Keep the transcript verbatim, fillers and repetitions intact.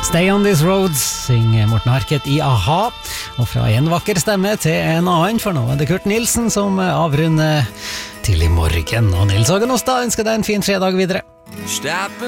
Stay on these roads, synger Morten Harket i A-ha. Og fra en vakker stemme til en annen, for nå er det Kurt Nilsen som avrunder til i morgen. Og Nils Ågen Åstad ønsker deg en fin fredag videre.